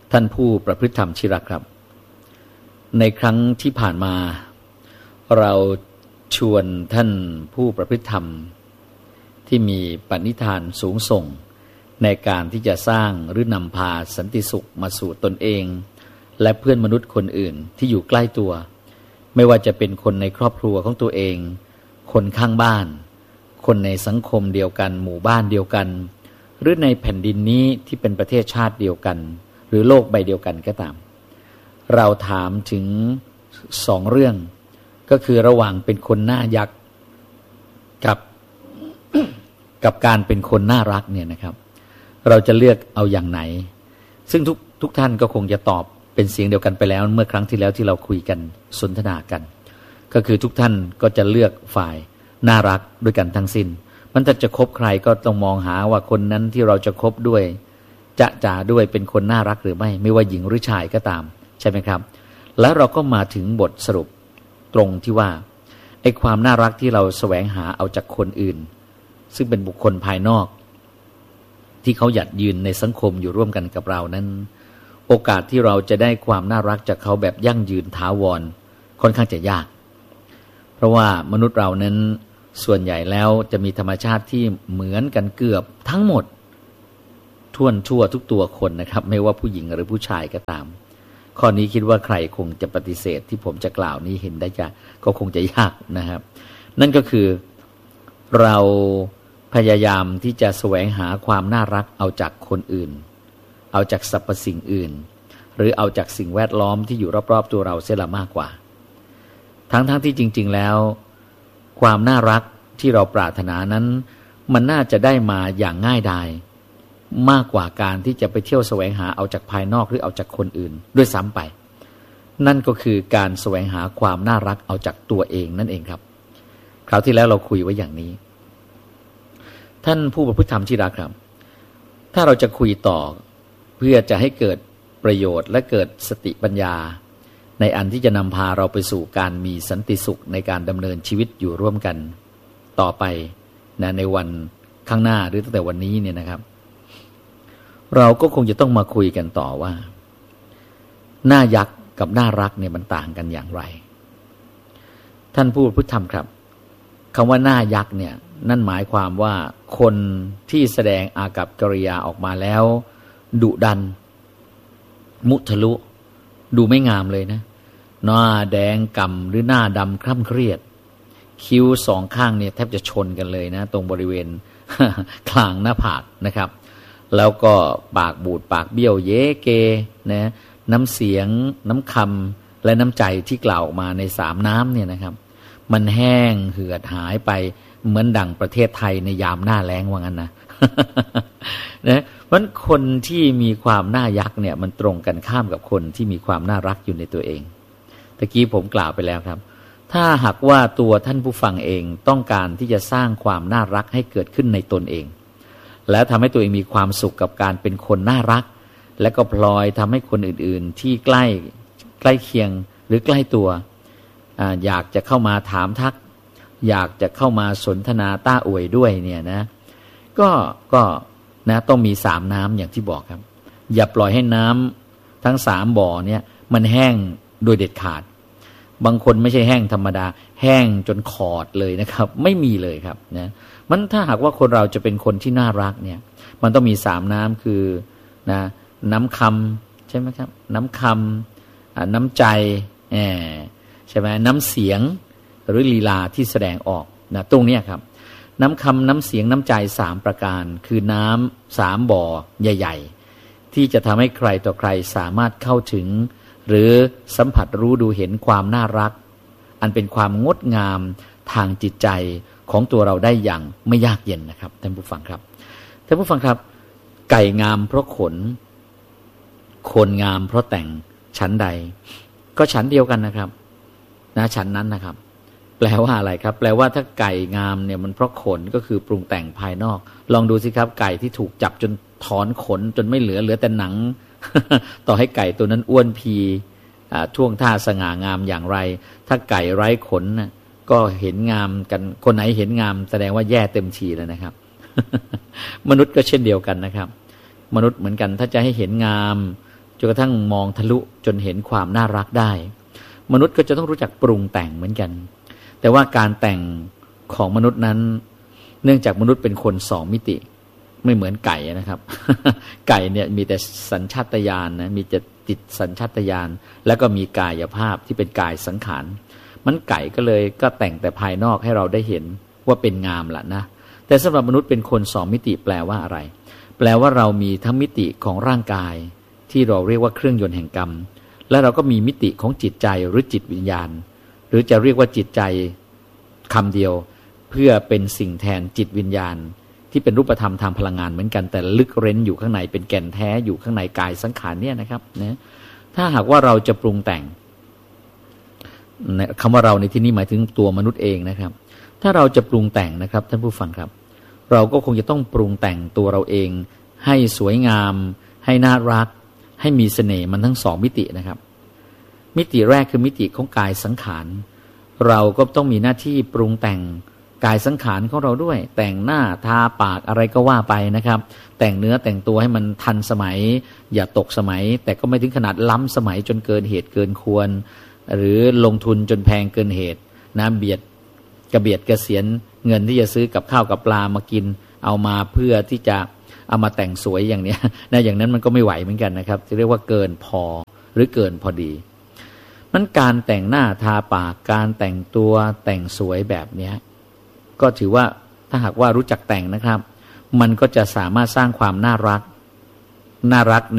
ท่านผู้ประพฤติธรรมที่รักครับในครั้งที่ผ่านมาเราชวนท่านผู้ประพฤติธรรมที่มีปณิธานสูงส่งในการที่จะสร้างหรือนำพาสันติสุขมาสู่ตนเองและเพื่อนมนุษย์คนอื่นที่อยู่ใกล้ตัวไม่ว่าจะเป็นคนในครอบครัวของตัวเองคนข้างบ้านคนในสังคมเดียวกันหมู่บ้านเดียวกันหรือในแผ่นดินนี้ที่เป็นประเทศชาติเดียวกันหรือโลกใบเดียวกันก็ตามเราถามถึง2เรื่องก็คือระหว่างเป็นคนหน้ายักษ์กับการเป็นคนน่ารักเนี่ยนะครับเราจะเลือกเอาอย่างไหนซึ่งทุกท่านก็คงจะตอบเป็นเสียงเดียวกันไปแล้วเมื่อครั้งที่แล้วที่เราคุยกันสนทนากันก็คือทุกท่านก็จะเลือกฝ่ายน่ารักด้วยกันทั้งสิ้นมันจะคบใครก็ต้องมองหาว่าคนนั้นที่เราจะคบด้วยจะจ่าด้วยเป็นคนน่ารักหรือไม่ว่าหญิงหรือชายก็ตามใช่ไหมครับแล้วเราก็มาถึงบทสรุปตรงที่ว่าไอ้ความน่ารักที่เราแสวงหาเอาจากคนอื่นซึ่งเป็นบุคคลภายนอกที่เขาหยัดยืนในสังคมอยู่ร่วมกันกับเรานั้นโอกาสที่เราจะได้ความน่ารักจากเขาแบบยั่งยืนถาวรค่อนข้างจะยากเพราะว่ามนุษย์เรานั้นส่วนใหญ่แล้วจะมีธรรมชาติที่เหมือนกันเกือบทั้งหมดทั่วทุกตัวคนนะครับไม่ว่าผู้หญิงหรือผู้ชายก็ตามข้อนี้คิดว่าใครคงจะปฏิเสธที่ผมจะกล่าวนี้เห็นได้ก็คงจะยากนะครับนั่นก็คือเราพยายามที่จะแสวงหาความน่ารักเอาจากคนอื่นเอาจากสรรพสิ่งอื่นหรือเอาจากสิ่งแวดล้อมที่อยู่รอบๆตัวเราเสียละมากกว่าทั้งที่จริงๆแล้วความน่ารักที่เราปรารถนานั้นมันน่าจะได้มาอย่างง่ายดายมากกว่าการที่จะไปเที่ยวแสวงหาเอาจากภายนอกหรือเอาจากคนอื่นด้วยซ้ำไปนั่นก็คือการแสวงหาความน่ารักเอาจากตัวเองนั่นเองครับคราวที่แล้วเราคุยไว้อย่างนี้ท่านผู้ประพฤติธรรมที่รักครับถ้าเราจะคุยต่อเพื่อจะให้เกิดประโยชน์และเกิดสติปัญญาในอันที่จะนำพาเราไปสู่การมีสันติสุขในการดำเนินชีวิตอยู่ร่วมกันต่อไปนะในวันข้างหน้าหรือตั้งแต่วันนี้เนี่ยนะครับเราก็คงจะต้องมาคุยกันต่อว่าหน้ายักษ์กับน่ารักเนี่ยมันต่างกันอย่างไรท่านผู้ประพฤติธรรมครับคำว่าหน้ายักษ์เนี่ยนั่นหมายความว่าคนที่แสดงอากัปกิริยาออกมาแล้วดุดันมุทะลุดูไม่งามเลยนะหน้าแดงก่ำหรือหน้าดำคร่ำเครียดคิ้วสองข้างเนี่ยแทบจะชนกันเลยนะตรงบริเวณ คลางหน้าผากนะครับแล้วก็ปากบูดปากเบี้ยวเย้เกนะน้ำเสียงน้ำคำและน้ำใจที่กล่าวออกมาในสามน้ำเนี่ยนะครับมันแห้งเหือดหายไปเหมือนดั่งประเทศไทยในยามหน้าแล้งว่างั้นนะ นะเพราะคนที่มีความน่ายักษ์เนี่ยมันตรงกันข้ามกับคนที่มีความน่ารักอยู่ในตัวเองตะกี้ผมกล่าวไปแล้วครับถ้าหากว่าตัวท่านผู้ฟังเองต้องการที่จะสร้างความน่ารักให้เกิดขึ้นในตนเองแล้วทำให้ตัวเองมีความสุขกับการเป็นคนน่ารักและก็พลอยทำให้คนอื่นๆที่ใกล้เคียงหรือใกล้ตัวอยากจะเข้ามาถามทักอยากจะเข้ามาสนทนาต้าอวยด้วยเนี่ยนะก็นะต้องมี3น้ำอย่างที่บอกครับอย่าปล่อยให้น้ำทั้ง3บ่อเนี่ยมันแห้งโดยเด็ดขาดบางคนไม่ใช่แห้งธรรมดาแห้งจนขอดเลยนะครับไม่มีเลยครับนะมันถ้าหากว่าคนเราจะเป็นคนที่น่ารักเนี่ยมันต้องมี3น้ำคือนะน้ำคำใช่ไหมครับน้ำคำน้ำใจใช่ไหมน้ำเสียงหรือลีลาที่แสดงออกนะตรงนี้ครับน้ำคำน้ำเสียงน้ำใจ3ประการคือน้ำ3บ่อใหญ่ๆที่จะทำให้ใครต่อใครสามารถเข้าถึงหรือสัมผัสรู้ดูเห็นความน่ารักอันเป็นความงดงามทางจิตใจของตัวเราได้อย่างไม่ยากเย็นนะครับท่านผู้ฟังครับท่านผู้ฟังครับไก่งามเพราะขนคนงามเพราะแต่งชั้นใดก็ชั้นเดียวกันนะครับนะชั้นนั้นนะครับแปลว่าอะไรครับแปลว่าถ้าไก่งามเนี่ยมันเพราะขนก็คือปรุงแต่งภายนอกลองดูสิครับไก่ที่ถูกจับจนถอนขนจนไม่เหลือแต่หนัง ต่อให้ไก่ตัวนั้นอ้วนพีท่วงท่าสง่างามอย่างไรถ้าไก่ไร้ขนก็เห็นงามกันคนไหนเห็นงามแสดงว่าแย่เต็มทีแล้วนะครับ มนุษย์ก็เช่นเดียวกันนะครับมนุษย์เหมือนกันถ้าจะให้เห็นงามจนกระทั่งมองทะลุจนเห็นความน่ารักได้มนุษย์ก็จะต้องรู้จักปรุงแต่งเหมือนกันแต่ว่าการแต่งของมนุษย์นั้นเนื่องจากมนุษย์เป็นคนสองมิติไม่เหมือนไก่นะครับ ไก่เนี่ยมีแต่สัญชาตญาณนะมีแต่จิตสัญชาตญาณแล้วก็มีกายภาพที่เป็นกายสังขารมันไก่ก็เลยก็แต่งแต่ภายนอกให้เราได้เห็นว่าเป็นงามละนะแต่สำหรับมนุษย์เป็นคนสองมิติแปลว่าอะไรแปลว่าเรามีทั้งมิติของร่างกายที่เราเรียกว่าเครื่องยนต์แห่งกรรมและเราก็มีมิติของจิตใจหรือจิตวิญญาณหรือจะเรียกว่าจิตใจคำเดียวเพื่อเป็นสิ่งแทนจิตวิญญาณที่เป็นรูปธรรมทางพลังงานเหมือนกันแต่ลึกเร้นอยู่ข้างในเป็นแก่นแท้อยู่ข้างในกายสังขารเนี่ยนะครับนะถ้าหากว่าเราจะปรุงแต่งคำว่าเราในที่นี้หมายถึงตัวมนุษย์เองนะครับถ้าเราจะปรุงแต่งนะครับท่านผู้ฟังครับเราก็คงจะต้องปรุงแต่งตัวเราเองให้สวยงามให้น่ารักให้มีเสน่ห์มันทั้งสองมิตินะครับมิติแรกคือมิติของกายสังขารเราก็ต้องมีหน้าที่ปรุงแต่งกายสังขารของเราด้วยแต่งหน้าทาปากอะไรก็ว่าไปนะครับแต่งเนื้อแต่งตัวให้มันทันสมัยอย่าตกสมัยแต่ก็ไม่ถึงขนาดล้ำสมัยจนเกินเหตุเกินควรหรือลงทุนจนแพงเกินเหตุนะเบียดกระเสียนเงินที่จะซื้อกับข้าวกับปลามากินเอามาเพื่อที่จะเอามาแต่งสวยอย่างเนี้ยนะอย่างนั้นมันก็ไม่ไหวเหมือนกันนะครับจะเรียกว่าเกินพอหรือเกินพอดีนั้นการแต่งหน้าทาปากการแต่งตัวแต่งสวยแบบเนี้ยก็ถือว่าถ้าหากว่ารู้จักแต่งนะครับมันก็จะสามารถสร้างความน่ารัก